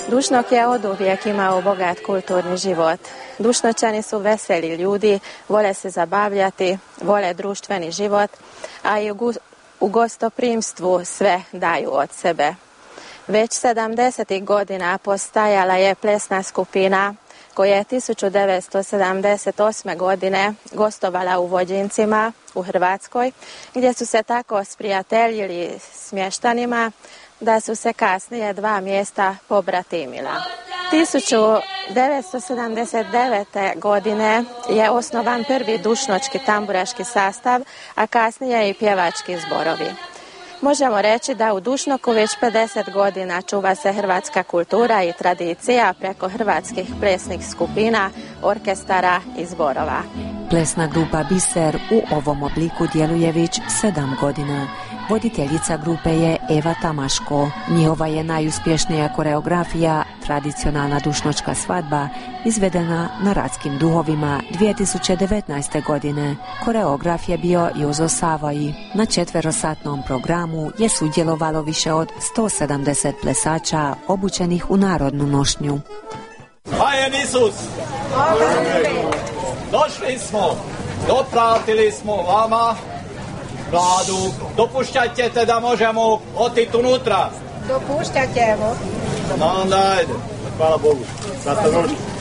Dušnok je oduvijek imao bogat kulturni život. Dušnočani su veseli ljudi, vole se zabavljati, vole društveni život, a i u gostoprimstvu sve daju od sebe. Već 70. godina postajala je plesna skupina koja je 1978. godine gostovala u Vođincima u Hrvatskoj, gdje su se tako sprijateljili s mještanima da su se kasnije 2 mjesta pobratimila. 1979. godine je osnovan prvi dušnočki tamburaški sastav, a kasnije i pjevački zborovi. Možemo reći da u Dušnoku već 50 godina čuva se hrvatska kultura i tradicija preko hrvatskih plesnih skupina, orkestara i zborova. Plesna grupa Biser u ovom obliku djeluje već 7 godina. Voditeljica grupe je Eva Tamaško. Njihova je najuspješnija koreografija tradicionalna dušnočka svadba izvedena na Radskim duhovima 2019. godine. Koreograf je bio Jozo Savoji. Na 4-satnom programu je sudjelovalo više od 170 plesača obučenih u narodnu nošnju. Hajen Isus! Došli smo, dopratili smo vama Vladu. Dopušćajte da možemo otići unutra. Dopušćajte, evo. No onda ajde, hvala Bogu. Sad ste došli.